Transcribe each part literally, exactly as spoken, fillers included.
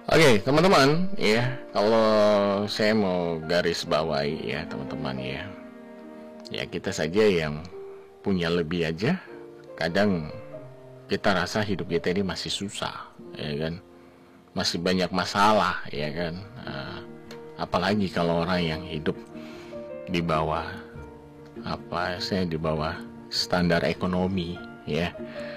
Oke, teman-teman, ya, kalau saya mau garis bawahi ya, teman-teman ya. Ya, kita saja yang punya lebih aja, kadang kita rasa hidup kita ini masih susah, ya kan? Masih banyak masalah, ya kan? Uh, apalagi kalau orang yang hidup di bawah apa saya di bawah standar ekonomi, ya.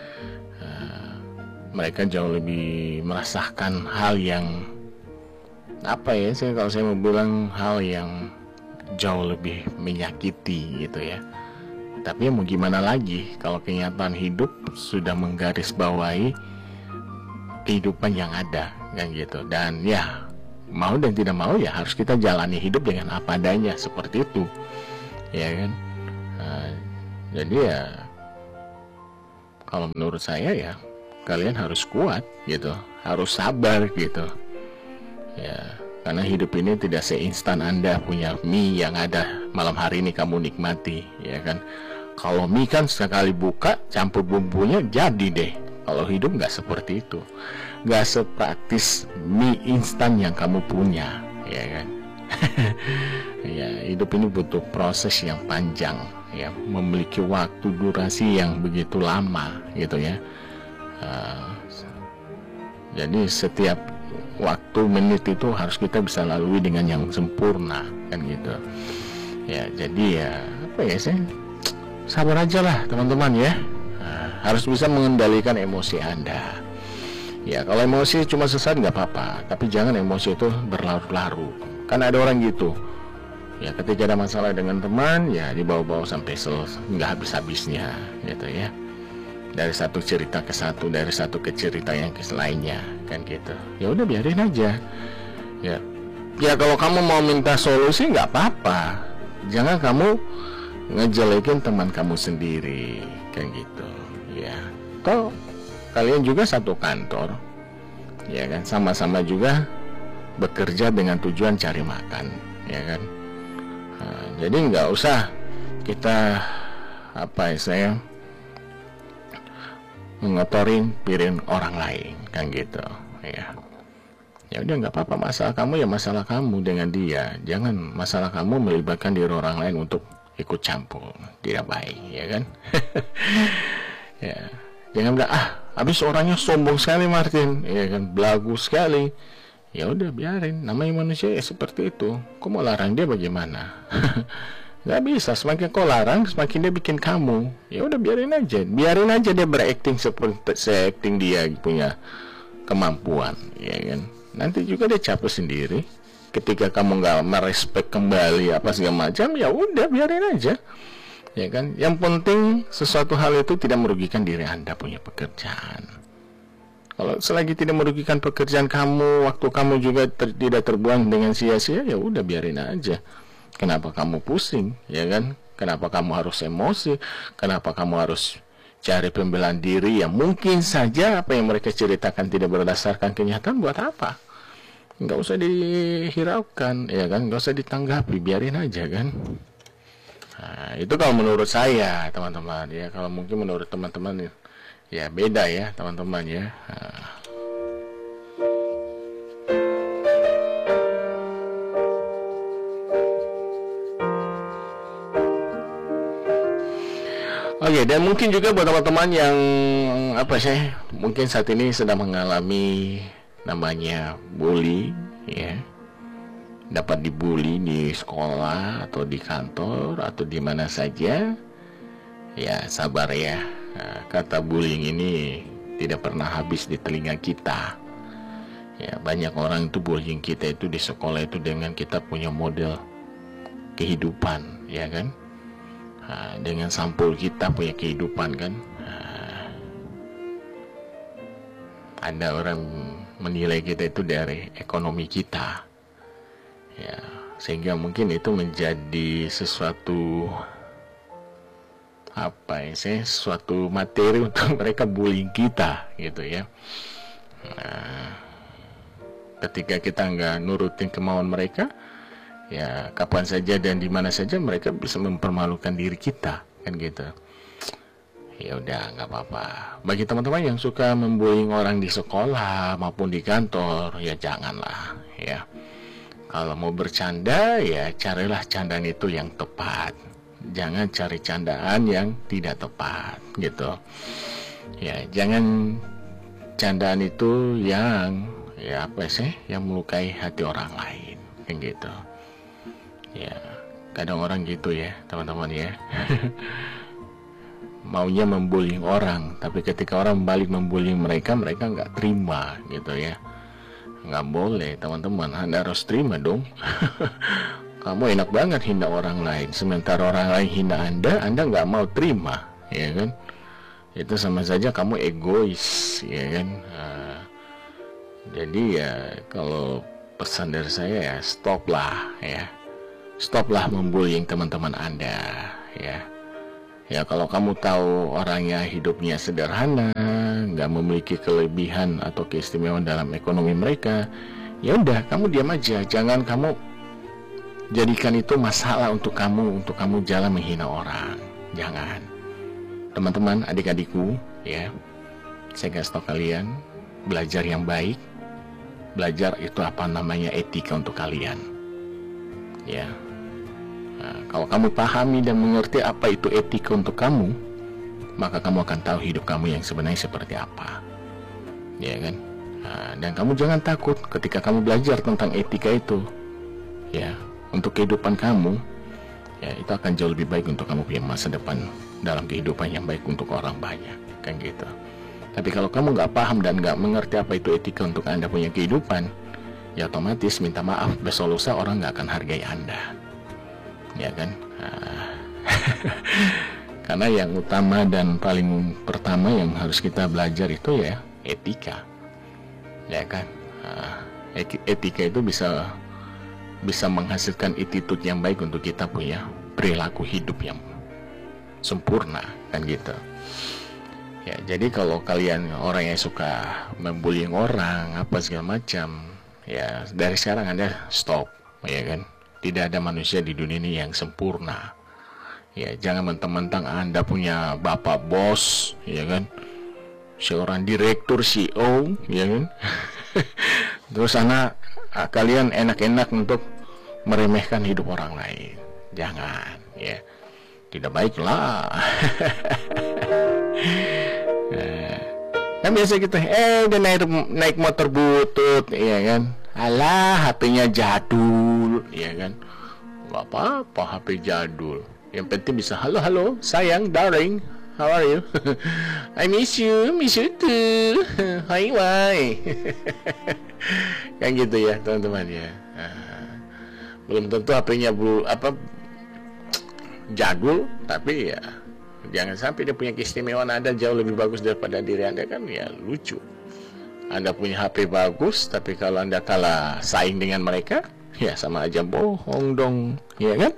Mereka jauh lebih merasakan hal yang apa ya saya kalau saya mau bilang hal yang jauh lebih menyakiti gitu ya. Tapi mau gimana lagi kalau kenyataan hidup sudah menggarisbawahi kehidupan yang ada kan gitu. Dan ya mau dan tidak mau ya harus kita jalani hidup dengan apa adanya seperti itu ya kan. Uh, jadi ya kalau menurut saya ya kalian harus kuat gitu, harus sabar gitu ya, karena hidup ini tidak seinstan Anda punya mie yang ada malam hari ini kamu nikmati ya kan. Kalau mie kan sekali buka campur bumbunya jadi deh. Kalau hidup nggak seperti itu, nggak sepraktis mie instan yang kamu punya ya kan. Ya, hidup ini butuh proses yang panjang ya, memiliki waktu durasi yang begitu lama gitu ya. Uh, jadi setiap waktu menit itu harus kita bisa lalui dengan yang sempurna kan gitu ya. Jadi ya apa ya sih, sabar aja lah teman-teman ya. Uh, harus bisa mengendalikan emosi Anda ya. Kalau emosi cuma sesaat nggak apa-apa, tapi jangan emosi itu berlarut-larut. Kan ada orang gitu ya, ketika ada masalah dengan teman ya dibawa-bawa sampai selesai nggak habis-habisnya gitu ya. Dari satu cerita ke satu, dari satu ke cerita yang ke lainnya kan gitu. Ya udah biarin aja ya. Ya kalau kamu mau minta solusi nggak apa-apa, jangan kamu ngejelekin teman kamu sendiri kan gitu ya. Toh kalian juga satu kantor ya kan, sama-sama juga bekerja dengan tujuan cari makan ya kan. Nah, jadi nggak usah kita apa ya saya mengotorin piring orang lain kan gitu ya. Ya udah nggak apa-apa, masalah kamu ya masalah kamu dengan dia, jangan masalah kamu melibatkan diri orang lain untuk ikut campur, tidak baik ya kan. Ya jangan bilang ah habis orangnya sombong sekali Martin ya kan, belagu sekali. Ya udah biarin, namanya manusia ya seperti itu. Kok mau larang dia bagaimana? Gak bisa, semakin kau larang semakin dia bikin kamu. Ya udah biarin aja, biarin aja dia berakting seperti seacting dia punya kemampuan, ya kan. Nanti juga dia capek sendiri. Ketika kamu nggak merespek kembali apa segala macam, ya udah biarin aja, ya kan. Yang penting sesuatu hal itu tidak merugikan diri Anda punya pekerjaan. Kalau selagi tidak merugikan pekerjaan kamu, waktu kamu juga ter tidak terbuang dengan sia-sia, ya udah biarin aja. Kenapa kamu pusing, ya kan? Kenapa kamu harus emosi? Kenapa kamu harus cari pembelaan diri yang mungkin saja apa yang mereka ceritakan tidak berdasarkan kenyataan? Buat apa? Nggak usah dihiraukan, ya kan? Nggak usah ditanggapi, biarin aja kan? Nah, itu kalau menurut saya, teman-teman ya. Kalau mungkin menurut teman-teman ya beda ya, teman-teman ya. Nah. Oke, dan mungkin juga buat teman-teman yang apa sih, mungkin saat ini sedang mengalami namanya bully ya, dapat dibully di sekolah atau di kantor atau di mana saja, ya sabar ya. Nah, kata bullying ini tidak pernah habis di telinga kita. Ya banyak orang itu bullying kita itu di sekolah itu dengan kita punya model kehidupan, ya kan? Nah, dengan sampul kita punya kehidupan kan. Nah, ada orang menilai kita itu dari ekonomi kita ya, sehingga mungkin itu menjadi sesuatu apa ya sih, sesuatu materi untuk mereka bullying kita gitu ya. Nah, ketika kita nggak nurutin kemauan mereka, ya kapan saja dan di mana saja mereka bisa mempermalukan diri kita kan gitu ya udah nggak apa-apa. Bagi teman-teman yang suka membullying orang di sekolah maupun di kantor, ya janganlah ya. Kalau mau bercanda ya carilah candaan itu yang tepat. Jangan cari candaan yang tidak tepat gitu. Ya, jangan candaan itu yang ya apa sih yang melukai hati orang lain kayak gitu. Ya, kadang orang gitu ya, teman-teman ya. Maunya membullying orang, tapi ketika orang balik membullying mereka, mereka nggak terima gitu ya. Nggak boleh, teman-teman. Anda harus terima dong. Kamu enak banget hina orang lain, sementara orang lain hina Anda, Anda nggak mau terima, ya kan? Itu sama saja kamu egois, ya kan? Nah, jadi ya kalau pesan dari saya ya stoplah, ya, stoplah membullying teman-teman Anda, ya. Ya kalau kamu tahu orangnya hidupnya sederhana, nggak memiliki kelebihan atau keistimewaan dalam ekonomi mereka, ya udah kamu diam aja, jangan kamu jadikan itu masalah untuk kamu, untuk kamu jalan menghina orang. Jangan. Teman-teman, adik-adikku, ya, saya kasih tahu kalian, belajar yang baik. Belajar itu apa namanya etika untuk kalian. Ya. Nah, kalau kamu pahami dan mengerti apa itu etika untuk kamu, maka kamu akan tahu hidup kamu yang sebenarnya seperti apa. Ya kan? Nah, dan kamu jangan takut ketika kamu belajar tentang etika itu. Ya. Untuk kehidupan kamu, ya itu akan jauh lebih baik untuk kamu punya masa depan dalam kehidupan yang baik untuk orang banyak, kan gitu. Tapi kalau kamu nggak paham dan nggak mengerti apa itu etika untuk Anda punya kehidupan, ya otomatis minta maaf, besok lusa orang nggak akan hargai Anda, ya kan? Nah, karena yang utama dan paling pertama yang harus kita belajar itu ya etika, ya kan? Nah, etika itu bisa bisa menghasilkan attitude yang baik untuk kita punya perilaku hidup yang sempurna, kan gitu. Ya, jadi kalau kalian orang yang suka membullying orang apa segala macam, ya dari sekarang Anda stop, ya kan. Tidak ada manusia di dunia ini yang sempurna. Ya, jangan mentang-mentang Anda punya bapak bos, ya kan, seorang direktur C E O, ya kan. Terus anak ah, kalian enak-enak untuk meremehkan hidup orang lain. Jangan, ya. Tidak baiklah. Nah, kan biasa kita eh udah naik naik motor butut, ya kan. Alah, H P-nya jadul, ya kan. Gak apa-apa H P jadul. Yang penting bisa halo halo, sayang, darling, how are you? I miss you, miss you too. Hai why. Kan gitu ya teman-teman ya. Nah, belum tentu H P-nya belum apa jadul, tapi ya jangan sampai dia punya keistimewaan Anda jauh lebih bagus daripada diri Anda, kan ya lucu. Anda punya H P bagus, tapi kalau Anda kalah saing dengan mereka, ya sama aja bohong dong, ya kan?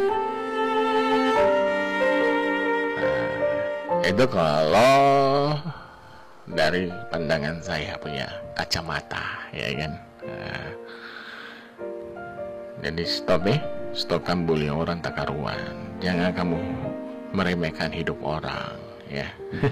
Nah, itu kalau dari pandangan saya punya kacamata, ya kan? Nah, jadi stop nih, stopkan bullying orang tak karuan. Jangan kamu meremehkan hidup orang, ya.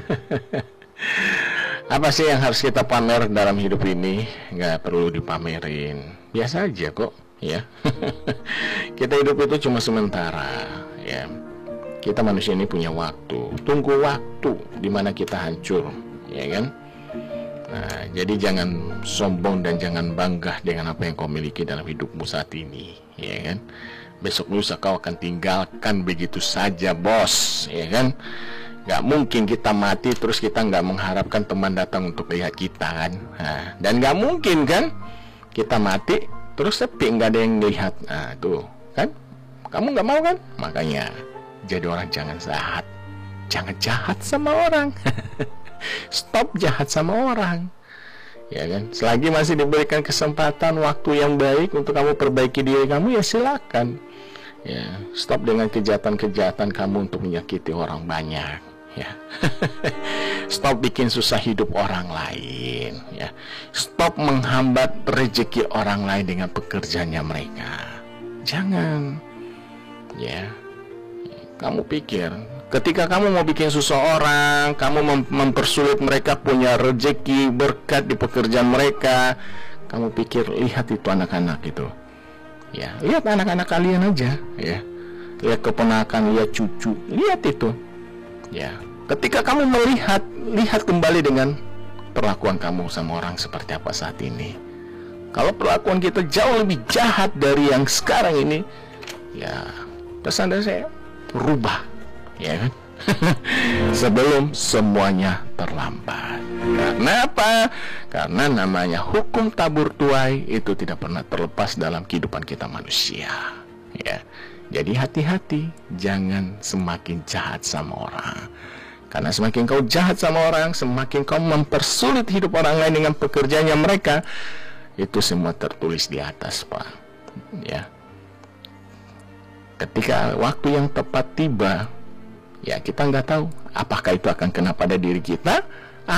Apa sih yang harus kita pamer dalam hidup ini? Nggak perlu dipamerin, biasa aja kok, ya. Kita hidup itu cuma sementara, ya. Kita manusia ini punya waktu, tunggu waktu dimana kita hancur, ya kan? Nah, jadi jangan sombong dan jangan bangga dengan apa yang kau miliki dalam hidupmu saat ini, ya kan? Besok lusa kau akan tinggalkan begitu saja, bos, ya kan? Gak mungkin kita mati terus kita nggak mengharapkan teman datang untuk lihat kita, kan? Nah, dan gak mungkin kan kita mati terus sepi nggak ada yang lihat. Nah tuh kan, kamu nggak mau kan? Makanya jadi orang jangan jahat, jangan jahat sama orang. Stop jahat sama orang, ya kan? Selagi masih diberikan kesempatan waktu yang baik untuk kamu perbaiki diri kamu, ya silakan. Ya, stop dengan kejahatan-kejahatan kamu untuk menyakiti orang banyak, ya. Stop bikin susah hidup orang lain, ya. Stop menghambat rezeki orang lain dengan pekerjaannya mereka. Jangan, ya. Kamu pikir ketika kamu mau bikin seseorang, kamu mem mempersulit mereka punya rezeki, berkat di pekerjaan mereka, kamu pikir lihat itu anak-anak itu. Ya, lihat anak-anak kalian aja, ya. Lihat keponakan, lihat cucu, lihat itu. Ya, ketika kamu melihat, lihat kembali dengan perlakuan kamu sama orang seperti apa saat ini. Kalau perlakuan kita jauh lebih jahat dari yang sekarang ini, ya, pesan dari saya, rubah, ya kan? Sebelum semuanya terlambat. Karena apa? Karena namanya hukum tabur tuai itu tidak pernah terlepas dalam kehidupan kita manusia, ya. Jadi hati-hati, jangan semakin jahat sama orang. Karena semakin kau jahat sama orang, semakin kau mempersulit hidup orang lain dengan pekerjaannya mereka. Itu semua tertulis di atas, Pak. Ya. Ketika waktu yang tepat tiba, ya kita nggak tahu apakah itu akan kena pada diri kita